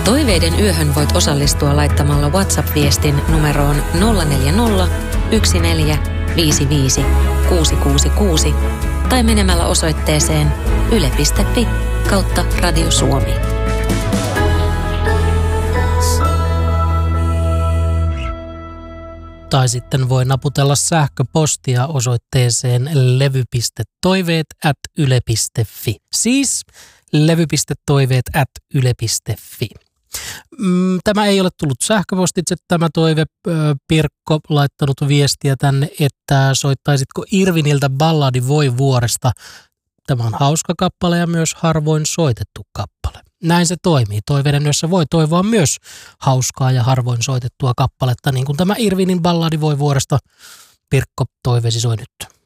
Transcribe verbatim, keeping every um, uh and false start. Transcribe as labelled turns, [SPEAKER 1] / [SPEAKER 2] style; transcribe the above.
[SPEAKER 1] Toiveiden yöhön voit osallistua laittamalla WhatsApp-viestin numeroon nolla neljä nolla, yksi neljä, viisi viisi, kuusi kuusi kuusi tai menemällä osoitteeseen yle piste fi kautta Radio Suomi.
[SPEAKER 2] Tai sitten voi naputella sähköpostia osoitteeseen levy.toiveet at yle piste fi. Siis levy.toiveet at yle piste fi. Tämä ei ole tullut sähköpostitse tämä toive. Pirkko laittanut viestiä tänne, että soittaisitko Irviniltä balladi Voi vuoresta. Tämä on hauska kappale ja myös harvoin soitettu kappale. Näin se toimii. Toiveiden yössä voi toivoa myös hauskaa ja harvoin soitettua kappaletta, niin kuin tämä Irvinin balladi Voi vuoresta. Pirkko, toiveesi soi nyt.